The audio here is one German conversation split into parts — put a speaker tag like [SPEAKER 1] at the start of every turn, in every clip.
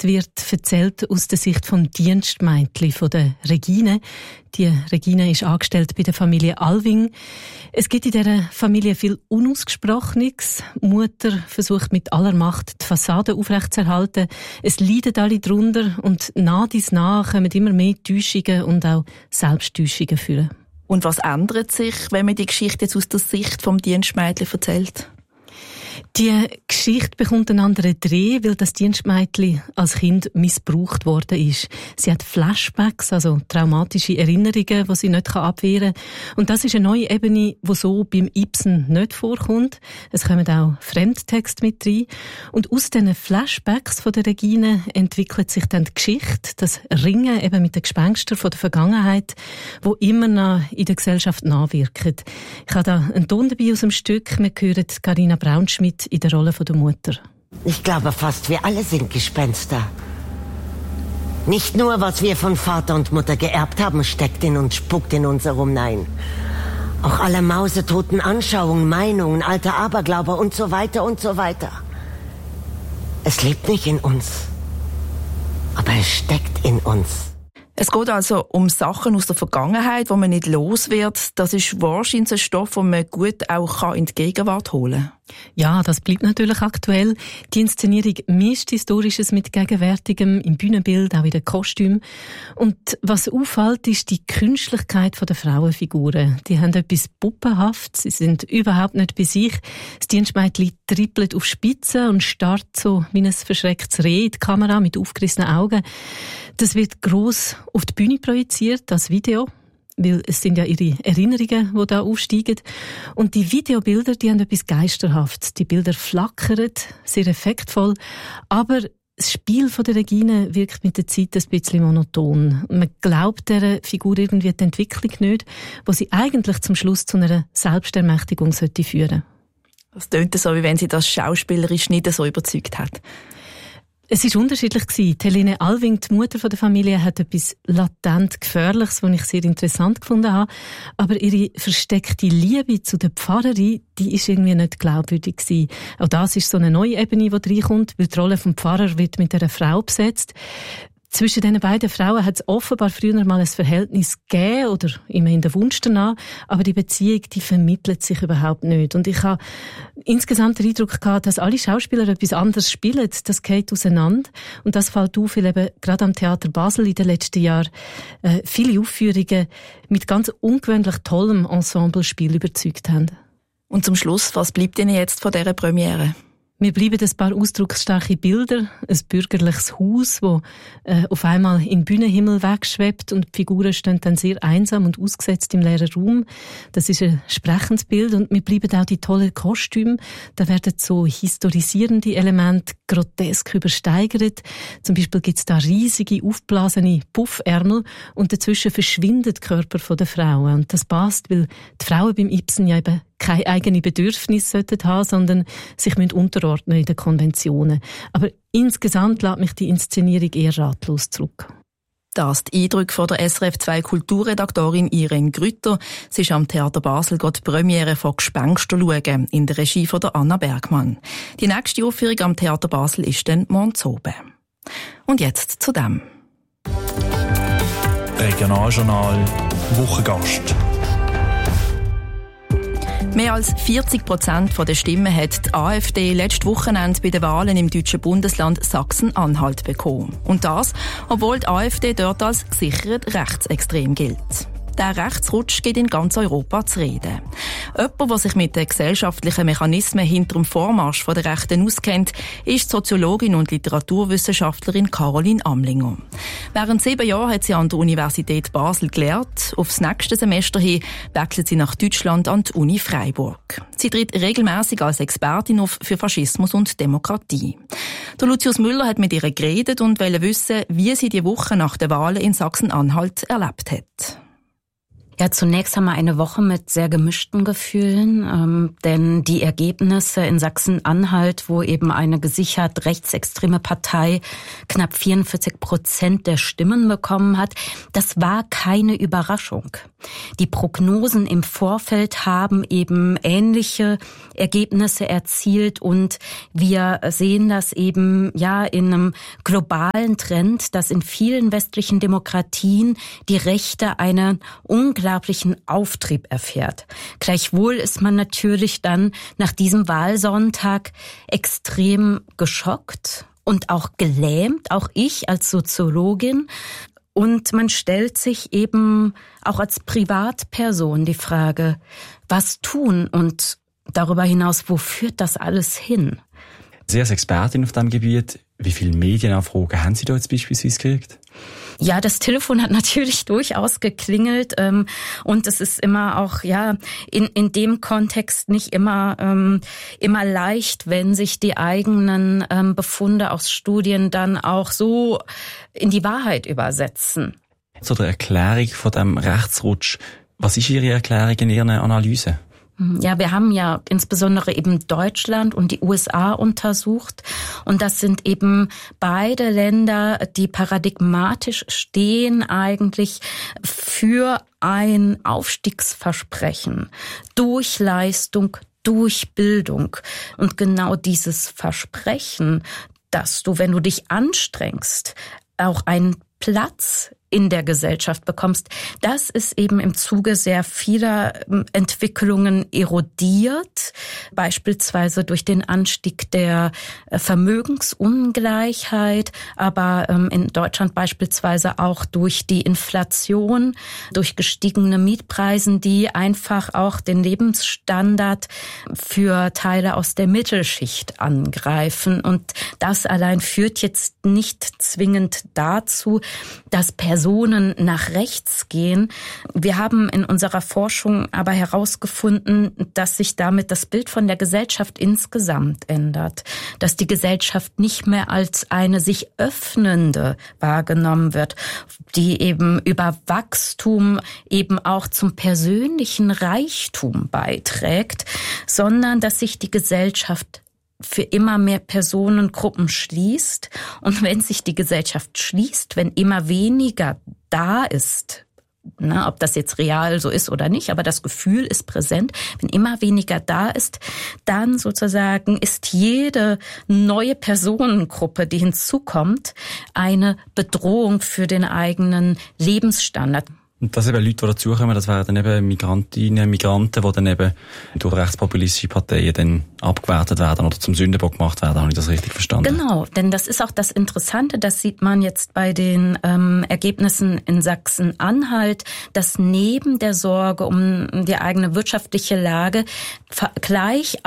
[SPEAKER 1] Geschichte wird erzählt aus der Sicht vom Dienstmädchen von der Regine. Die Regine ist angestellt bei der Familie Alving. Es gibt in dieser Familie viel Unausgesprochenes. Die Mutter versucht mit aller Macht, die Fassade aufrechtzuerhalten. Es leiden alle darunter und nach dies nach kommen immer mehr Täuschungen und auch Selbsttäuschungen führen.
[SPEAKER 2] Und was ändert sich, wenn man die Geschichte jetzt aus der Sicht vom Dienstmädchen erzählt?
[SPEAKER 1] Die Geschichte bekommt einen anderen Dreh, weil das Dienstmädchen als Kind missbraucht worden ist. Sie hat Flashbacks, also traumatische Erinnerungen, die sie nicht abwehren kann. Und das ist eine neue Ebene, die so beim Ibsen nicht vorkommt. Es kommen auch Fremdtexte mit rein. Und aus diesen Flashbacks von der Regine entwickelt sich dann die Geschichte, das Ringen eben mit den Gespenstern von der Vergangenheit, wo immer noch in der Gesellschaft nachwirken. Ich habe da einen Ton dabei aus dem Stück. Wir hören Carina Braunschmidt in der Rolle der Mutter.
[SPEAKER 3] Ich glaube fast, wir alle sind Gespenster. Nicht nur, was wir von Vater und Mutter geerbt haben, steckt in uns, spuckt in uns herum, nein. Auch alle mausetoten Anschauungen, Meinungen, alter Aberglaube und so weiter und so weiter. Es lebt nicht in uns, aber es steckt in uns.
[SPEAKER 2] Es geht also um Sachen aus der Vergangenheit, die man nicht los wird. Das ist wahrscheinlich ein Stoff, den man gut auch in die Gegenwart holen kann.
[SPEAKER 1] Ja, das bleibt natürlich aktuell. Die Inszenierung mischt Historisches mit Gegenwärtigem im Bühnenbild, auch in den Kostümen. Und was auffällt, ist die Künstlichkeit der Frauenfiguren. Die haben etwas Puppenhaft, sie sind überhaupt nicht bei sich. Das Dienstmädchen trippelt auf Spitzen und starrt so wie ein verschrecktes Reh in die Kamera mit aufgerissenen Augen. Das wird gross auf die Bühne projiziert, als Video. Weil es sind ja ihre Erinnerungen, die da aufsteigen. Und die Videobilder, die haben etwas Geisterhaftes. Die Bilder flackern, sehr effektvoll. Aber das Spiel von der Regine wirkt mit der Zeit ein bisschen monoton. Man glaubt dieser Figur irgendwie die Entwicklung nicht, wo sie eigentlich zum Schluss zu einer Selbstermächtigung führen sollte.
[SPEAKER 2] Das tönt so, wie wenn sie das schauspielerisch nicht so überzeugt hat.
[SPEAKER 1] Es war unterschiedlich. Die Helene Alving, die Mutter der Familie, hat etwas latent Gefährliches, was ich sehr interessant gefunden habe. Aber ihre versteckte Liebe zu der Pfarrerin, die ist irgendwie nicht glaubwürdig gewesen. Auch das ist so eine neue Ebene, die reinkommt, weil die Rolle vom Pfarrer wird mit einer Frau besetzt. Zwischen diesen beiden Frauen hat es offenbar früher mal ein Verhältnis gegeben oder immerhin der Wunsch danach, aber die Beziehung, die vermittelt sich überhaupt nicht. Und ich habe insgesamt den Eindruck gehabt, dass alle Schauspieler etwas anderes spielen. Das geht auseinander. Und das fällt auf, weil eben gerade am Theater Basel in den letzten Jahren viele Aufführungen mit ganz ungewöhnlich tollem Ensemblespiel überzeugt haben.
[SPEAKER 2] Und zum Schluss, was bleibt Ihnen jetzt von dieser Premiere?
[SPEAKER 1] Mir bleiben ein paar ausdrucksstarke Bilder, ein bürgerliches Haus, das auf einmal in den Bühnenhimmel wegschwebt und die Figuren stehen dann sehr einsam und ausgesetzt im leeren Raum. Das ist ein sprechendes Bild und mir bleiben auch die tollen Kostüme. Da werden so historisierende Elemente grotesk übersteigert. Zum Beispiel gibt es da riesige, aufblasene Puffärmel und dazwischen verschwinden die Körper der Frauen. Und das passt, weil die Frauen beim Ibsen ja eben keine eigenen Bedürfnisse haben, sondern sich unterordnen in den Konventionen. Aber insgesamt lässt mich die Inszenierung eher ratlos zurück.
[SPEAKER 2] Das die Eindrücke von der SRF2 Kulturredaktorin Irene Grütter. Sie ist am Theater Basel die Premiere von «Gespenster» schauen, in der Regie von der Anna Bergmann. Die nächste Aufführung am Theater Basel ist dann morgen oben. Und jetzt zu dem.
[SPEAKER 4] Regionaljournal Wochengast.
[SPEAKER 2] Mehr als 40% der Stimmen hat die AfD letztes Wochenende bei den Wahlen im deutschen Bundesland Sachsen-Anhalt bekommen. Und das, obwohl die AfD dort als gesichert rechtsextrem gilt. Der Rechtsrutsch geht in ganz Europa zu reden. Jemand, der sich mit den gesellschaftlichen Mechanismen hinter dem Vormarsch der Rechten auskennt, ist die Soziologin und Literaturwissenschaftlerin Caroline Amlinger. Während 7 Jahren hat sie an der Universität Basel gelehrt. Aufs nächste Semester hin wechselt sie nach Deutschland an die Uni Freiburg. Sie tritt regelmäßig als Expertin auf für Faschismus und Demokratie. Der Lucius Müller hat mit ihr geredet und wollte wissen, wie sie die Woche nach den Wahlen in Sachsen-Anhalt erlebt hat.
[SPEAKER 5] Ja, zunächst einmal eine Woche mit sehr gemischten Gefühlen, denn die Ergebnisse in Sachsen-Anhalt, wo eben eine gesichert rechtsextreme Partei knapp 44% der Stimmen bekommen hat, das war keine Überraschung. Die Prognosen im Vorfeld haben eben ähnliche Ergebnisse erzielt und wir sehen das eben ja in einem globalen Trend, dass in vielen westlichen Demokratien die Rechte einen unglaublichen Auftrieb erfährt. Gleichwohl ist man natürlich dann nach diesem Wahlsonntag extrem geschockt und auch gelähmt, auch ich als Soziologin. Und man stellt sich eben auch als Privatperson die Frage, was tun und darüber hinaus, wo führt das alles hin?
[SPEAKER 6] Sie als Expertin auf diesem Gebiet, wie viele Medienanfragen haben Sie da jetzt beispielsweise gekriegt?
[SPEAKER 5] Ja, das Telefon hat natürlich durchaus geklingelt und es ist immer auch ja in dem Kontext nicht immer leicht, wenn sich die eigenen Befunde aus Studien dann auch so in die Wahrheit übersetzen.
[SPEAKER 6] Zu der Erklärung von dem Rechtsrutsch. Was ist Ihre Erklärung in Ihrer Analyse?
[SPEAKER 5] Ja, wir haben ja insbesondere eben Deutschland und die USA untersucht und das sind eben beide Länder, die paradigmatisch stehen eigentlich für ein Aufstiegsversprechen durch Leistung, durch Bildung. Und genau dieses Versprechen, dass du, wenn du dich anstrengst, auch einen Platz in der Gesellschaft bekommst, das ist eben im Zuge sehr vieler Entwicklungen erodiert, beispielsweise durch den Anstieg der Vermögensungleichheit, aber in Deutschland beispielsweise auch durch die Inflation, durch gestiegene Mietpreise, die einfach auch den Lebensstandard für Teile aus der Mittelschicht angreifen. Und das allein führt jetzt nicht zwingend dazu, dass Personen nach rechts gehen. Wir haben in unserer Forschung aber herausgefunden, dass sich damit das Bild von der Gesellschaft insgesamt ändert, dass die Gesellschaft nicht mehr als eine sich öffnende wahrgenommen wird, die eben über Wachstum eben auch zum persönlichen Reichtum beiträgt, sondern dass sich die Gesellschaft für immer mehr Personengruppen schließt. Und wenn sich die Gesellschaft schließt, wenn immer weniger da ist, ob das jetzt real so ist oder nicht, aber das Gefühl ist präsent, wenn immer weniger da ist, dann sozusagen ist jede neue Personengruppe, die hinzukommt, eine Bedrohung für den eigenen Lebensstandard.
[SPEAKER 6] Und das eben Leute, die dazukommen, das wären dann eben Migrantinnen, Migranten, die dann eben durch rechtspopulistische Parteien dann abgewertet werden oder zum Sündenbock gemacht werden. Habe ich das richtig verstanden?
[SPEAKER 5] Genau, denn das ist auch das Interessante, das sieht man jetzt bei den Ergebnissen in Sachsen-Anhalt, dass neben der Sorge um die eigene wirtschaftliche Lage fast gleich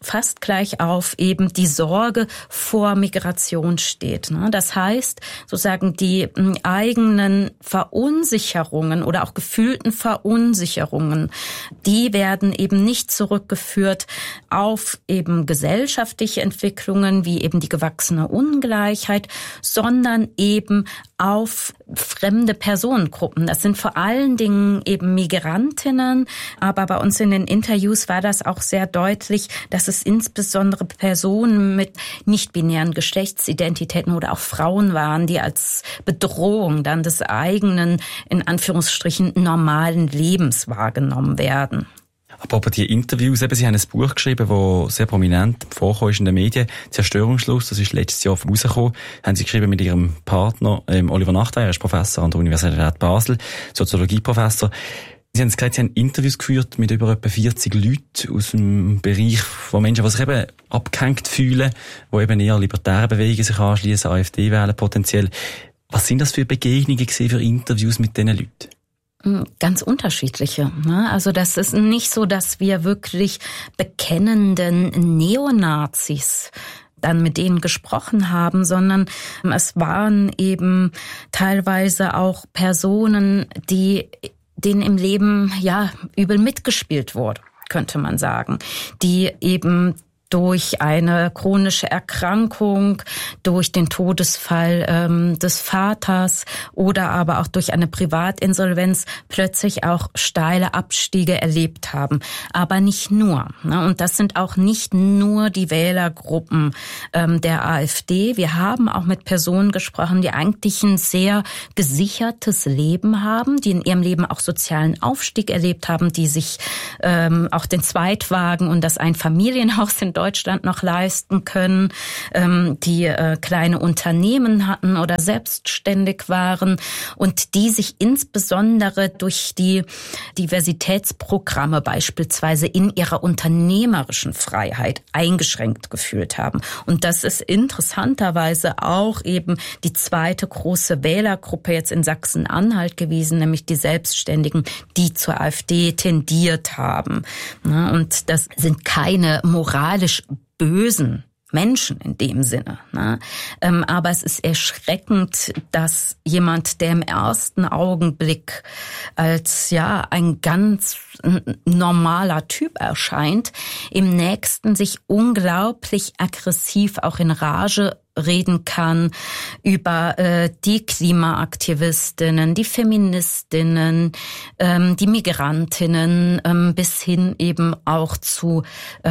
[SPEAKER 5] auf eben die Sorge vor Migration steht. Das heißt, sozusagen die eigenen Verunsicherungen oder auch gefühlten Verunsicherungen, die werden eben nicht zurückgeführt auf eben gesellschaftliche Entwicklungen wie eben die gewachsene Ungleichheit, sondern eben auf fremde Personengruppen. Das sind vor allen Dingen eben Migrantinnen, aber bei uns in den Interviews war das auch sehr deutlich, dass es insbesondere Personen mit nicht-binären Geschlechtsidentitäten oder auch Frauen waren, die als Bedrohung dann des eigenen, in Anführungsstrichen, normalen Lebens wahrgenommen werden.
[SPEAKER 6] Aber die Interviews, eben, Sie haben ein Buch geschrieben, das sehr prominent vorgekommen ist in den Medien, Zerstörungsschluss, das ist letztes Jahr rausgekommen, haben Sie geschrieben mit Ihrem Partner Oliver Nachtwey, er ist Professor an der Universität Basel, Soziologieprofessor. Sie haben gesagt, Sie haben Interviews geführt mit über etwa 40 Leuten aus dem Bereich von Menschen, die sich eben abgehängt fühlen, die eben eher libertäre Bewegungen sich anschließen, AfD wählen potenziell. Was sind das für Begegnungen gewesen, für Interviews mit diesen Leuten?
[SPEAKER 5] Ganz unterschiedliche. Also das ist nicht so, dass wir wirklich bekennenden Neonazis dann mit denen gesprochen haben, sondern es waren eben teilweise auch Personen, denen im Leben ja übel mitgespielt wurde, könnte man sagen, die eben durch eine chronische Erkrankung, durch den Todesfall des Vaters oder aber auch durch eine Privatinsolvenz plötzlich auch steile Abstiege erlebt haben. Aber nicht nur. Und das sind auch nicht nur die Wählergruppen der AfD. Wir haben auch mit Personen gesprochen, die eigentlich ein sehr gesichertes Leben haben, die in ihrem Leben auch sozialen Aufstieg erlebt haben, die sich auch den Zweitwagen und das Einfamilienhaus in Deutschland noch leisten können, die kleine Unternehmen hatten oder selbstständig waren und die sich insbesondere durch die Diversitätsprogramme beispielsweise in ihrer unternehmerischen Freiheit eingeschränkt gefühlt haben. Und das ist interessanterweise auch eben die zweite große Wählergruppe jetzt in Sachsen-Anhalt gewesen, nämlich die Selbstständigen, die zur AfD tendiert haben. Und das sind keine moralisch bösen Menschen in dem Sinne. Aber es ist erschreckend, dass jemand, der im ersten Augenblick als ein ganz normaler Typ erscheint, im nächsten sich unglaublich aggressiv auch in Rage reden kann über die Klimaaktivistinnen, die Feministinnen, die Migrantinnen bis hin eben auch zu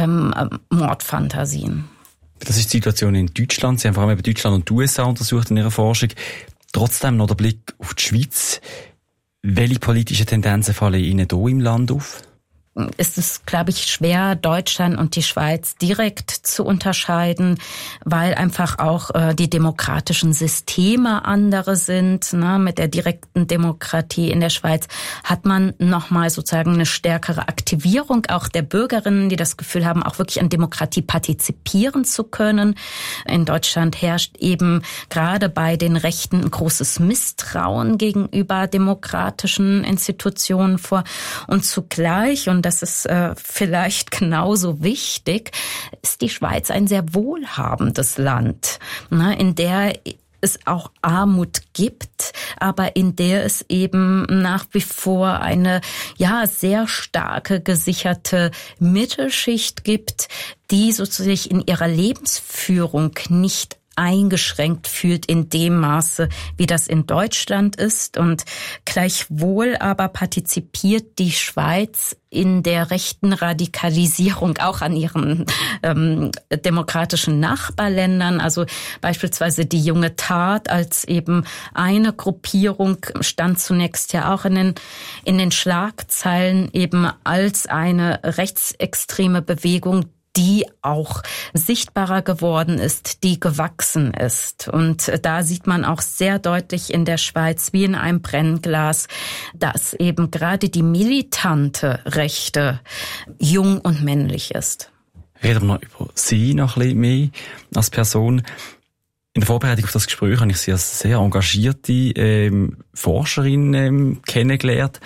[SPEAKER 5] Mordfantasien.
[SPEAKER 6] Das ist die Situation in Deutschland. Sie haben vor allem Deutschland und die USA untersucht in Ihrer Forschung. Trotzdem noch der Blick auf die Schweiz. Welche politischen Tendenzen fallen Ihnen hier im Land auf?
[SPEAKER 5] Ist es, glaube ich, schwer, Deutschland und die Schweiz direkt zu unterscheiden, weil einfach auch die demokratischen Systeme andere sind. Mit der direkten Demokratie in der Schweiz hat man nochmal sozusagen eine stärkere Aktivierung auch der Bürgerinnen, die das Gefühl haben, auch wirklich an Demokratie partizipieren zu können. In Deutschland herrscht eben gerade bei den Rechten ein großes Misstrauen gegenüber demokratischen Institutionen vor. Und zugleich, und das ist vielleicht genauso wichtig, ist die Schweiz ein sehr wohlhabendes Land, in der es auch Armut gibt, aber in der es eben nach wie vor eine sehr starke gesicherte Mittelschicht gibt, die sozusagen in ihrer Lebensführung nicht eingeschränkt fühlt in dem Maße, wie das in Deutschland ist. Und gleichwohl aber partizipiert die Schweiz in der rechten Radikalisierung auch an ihren demokratischen Nachbarländern. Also beispielsweise die Junge Tat als eben eine Gruppierung stand zunächst ja auch in den Schlagzeilen eben als eine rechtsextreme Bewegung, die auch sichtbarer geworden ist, die gewachsen ist. Und da sieht man auch sehr deutlich in der Schweiz wie in einem Brennglas, dass eben gerade die militante Rechte jung und männlich ist.
[SPEAKER 6] Reden wir noch über Sie noch ein bisschen mehr als Person. In der Vorbereitung auf das Gespräch habe ich Sie als sehr engagierte Forscherin kennengelernt.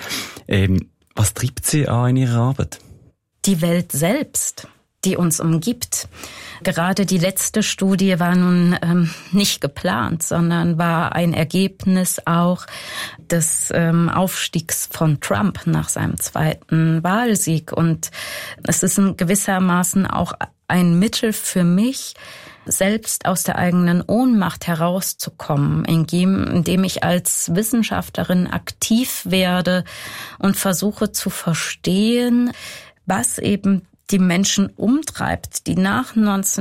[SPEAKER 6] Was treibt Sie an in Ihrer Arbeit?
[SPEAKER 5] Die Welt selbst, die uns umgibt. Gerade die letzte Studie war nun nicht geplant, sondern war ein Ergebnis auch des Aufstiegs von Trump nach seinem zweiten Wahlsieg. Und es ist in gewissermaßen auch ein Mittel für mich, selbst aus der eigenen Ohnmacht herauszukommen, indem ich als Wissenschaftlerin aktiv werde und versuche zu verstehen, was eben die Menschen umtreibt, die nach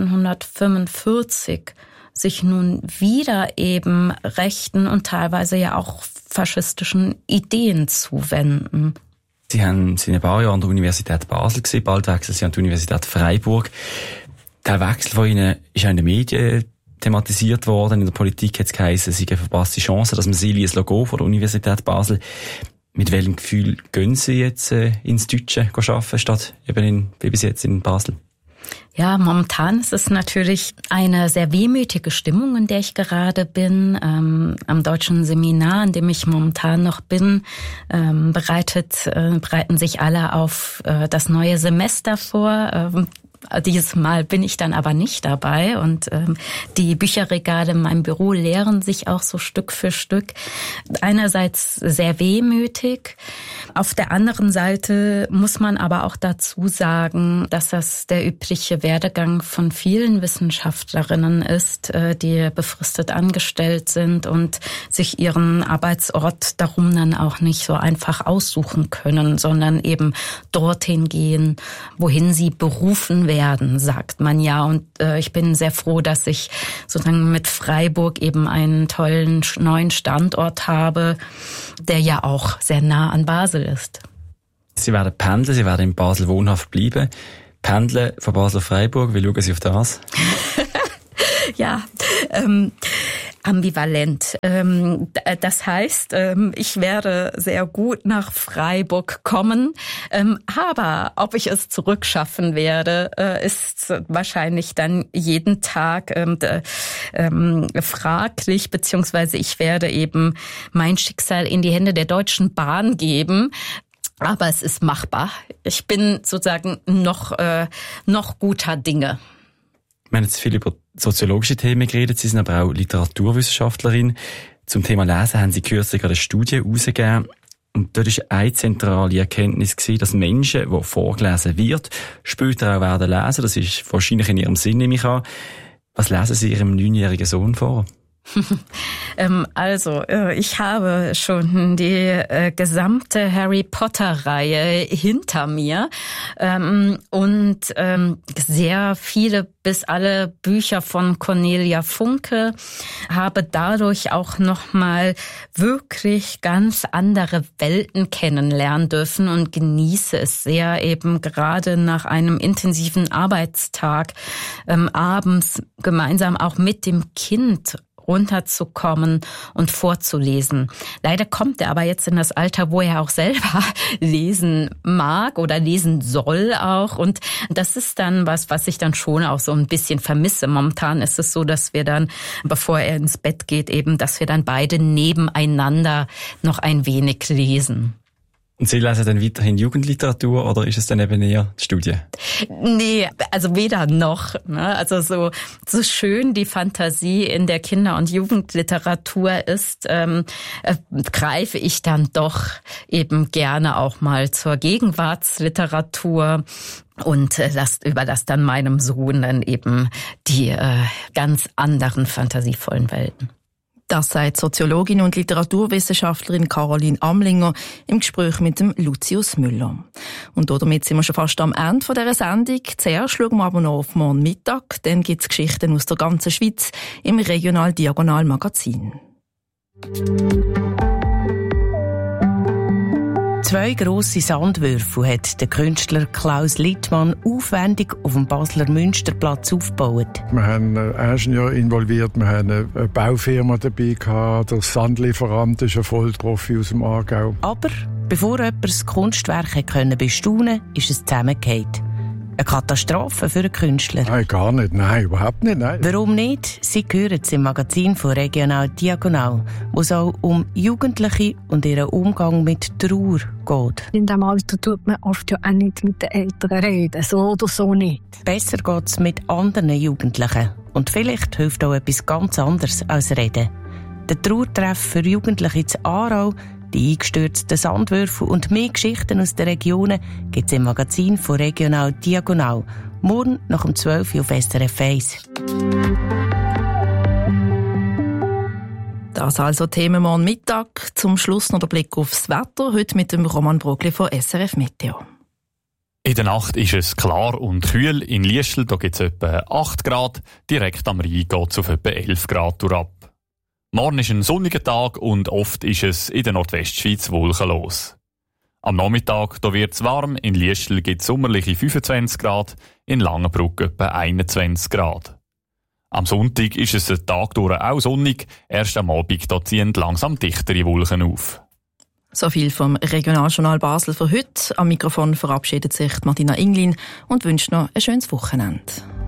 [SPEAKER 5] 1945 sich nun wieder eben rechten und teilweise ja auch faschistischen Ideen zuwenden.
[SPEAKER 6] Sie sind ein paar Jahre an der Universität Basel gewesen, bald wechseln Sie an die Universität Freiburg. Der Wechsel von Ihnen ist auch in den Medien thematisiert worden. In der Politik hat es geheißen, es sei eine verpasste Chance, dass man Sie als Logo von der Universität Basel. Mit welchem Gefühl gehen Sie jetzt ins Deutsche arbeiten, statt eben wie bis jetzt in Basel?
[SPEAKER 5] Ja, momentan ist es natürlich eine sehr wehmütige Stimmung, in der ich gerade bin. Am deutschen Seminar, in dem ich momentan noch bin, bereiten sich alle auf das neue Semester vor. Dieses Mal bin ich dann aber nicht dabei und die Bücherregale in meinem Büro leeren sich auch so Stück für Stück. Einerseits sehr wehmütig. Auf der anderen Seite muss man aber auch dazu sagen, dass das der übliche Werdegang von vielen Wissenschaftlerinnen ist, die befristet angestellt sind und sich ihren Arbeitsort darum dann auch nicht so einfach aussuchen können, sondern eben dorthin gehen, wohin sie berufen werden, sagt man ja. Und ich bin sehr froh, dass ich sozusagen mit Freiburg eben einen tollen neuen Standort habe, der ja auch sehr nah an Basel ist.
[SPEAKER 6] Sie werden pendeln, Sie werden in Basel wohnhaft bleiben. Pendeln von Basel auf Freiburg, wie schauen Sie auf das?
[SPEAKER 5] Ja, ambivalent. Das heißt, ich werde sehr gut nach Freiburg kommen, aber ob ich es zurückschaffen werde, ist wahrscheinlich dann jeden Tag fraglich, beziehungsweise ich werde eben mein Schicksal in die Hände der Deutschen Bahn geben. Aber es ist machbar. Ich bin sozusagen noch guter Dinge.
[SPEAKER 6] Wir haben jetzt viel über soziologische Themen geredet. Sie sind aber auch Literaturwissenschaftlerin. Zum Thema Lesen haben Sie kürzlich eine Studie herausgegeben. Und dort war eine zentrale Erkenntnis, dass Menschen, die vorgelesen wird, später auch werden lesen. Das ist wahrscheinlich in Ihrem Sinn, nehme ich an. Was lesen Sie Ihrem 9-jährigen Sohn vor?
[SPEAKER 5] Also, ich habe schon die gesamte Harry Potter-Reihe hinter mir und sehr viele bis alle Bücher von Cornelia Funke, habe dadurch auch nochmal wirklich ganz andere Welten kennenlernen dürfen und genieße es sehr, eben gerade nach einem intensiven Arbeitstag abends gemeinsam auch mit dem Kind runterzukommen und vorzulesen. Leider kommt er aber jetzt in das Alter, wo er auch selber lesen mag oder lesen soll auch. Und das ist dann was ich dann schon auch so ein bisschen vermisse. Momentan ist es so, dass wir dann, bevor er ins Bett geht, eben, dass wir dann beide nebeneinander noch ein wenig lesen.
[SPEAKER 6] Und Sie lesen dann weiterhin Jugendliteratur oder ist es dann eben eher die Studie?
[SPEAKER 5] Nee, also weder noch. Ne? Also so schön die Fantasie in der Kinder- und Jugendliteratur ist, greife ich dann doch eben gerne auch mal zur Gegenwartsliteratur und überlasse dann meinem Sohn dann eben die ganz anderen fantasievollen Welten.
[SPEAKER 2] Das sagt Soziologin und Literaturwissenschaftlerin Caroline Amlinger im Gespräch mit dem Lucius Müller. Und damit sind wir schon fast am Ende dieser Sendung. Zuerst schauen wir aber noch auf morgen Mittag. Dann gibt es Geschichten aus der ganzen Schweiz im Regional-Diagonal-Magazin. 2 grosse Sandwürfel hat der Künstler Klaus Littmann aufwendig auf dem Basler Münsterplatz aufgebaut.
[SPEAKER 7] Wir haben einen Ingenieur involviert, wir haben eine Baufirma dabei gehabt, der Sandlieferant ist ein Vollprofi aus dem Aargau.
[SPEAKER 2] Aber bevor jemand das Kunstwerk bestaunen konnte, ist es zusammengefallen. Eine Katastrophe für einen Künstler.
[SPEAKER 7] Nein, gar nicht. Nein, überhaupt nicht. Nein.
[SPEAKER 2] Warum nicht? Sie hören es im Magazin von Regional Diagonal, wo es auch um Jugendliche und ihren Umgang mit Trauer geht.
[SPEAKER 8] In diesem Alter tut man oft ja auch nicht mit den Eltern reden, so oder so nicht.
[SPEAKER 2] Besser geht es mit anderen Jugendlichen. Und vielleicht hilft auch etwas ganz anderes als Reden. Der Trauertreff für Jugendliche zu Aarau, die eingestürzten Sandwürfel und mehr Geschichten aus den Regionen gibt es im Magazin von Regional Diagonal. Morgen nach um 12 Uhr auf SRF 1. Das also Themen morgen Mittag. Zum Schluss noch der Blick aufs Wetter. Heute mit dem Roman Brogli von SRF Meteo.
[SPEAKER 9] In der Nacht ist es klar und kühl. In Liestel gibt es etwa 8 Grad. Direkt am Rhein geht es auf etwa 11 Grad ab. Morgen ist ein sonniger Tag und oft ist es in der Nordwestschweiz wolkenlos. Am Nachmittag wird es warm, in Liestel gibt es sommerliche 25 Grad, in Langenbrugg etwa 21 Grad. Am Sonntag ist es den Tag durch auch sonnig, erst am Abend da ziehen langsam dichtere Wolken auf.
[SPEAKER 2] So viel vom Regionaljournal Basel für heute. Am Mikrofon verabschiedet sich Martina Inglin und wünscht noch ein schönes Wochenende.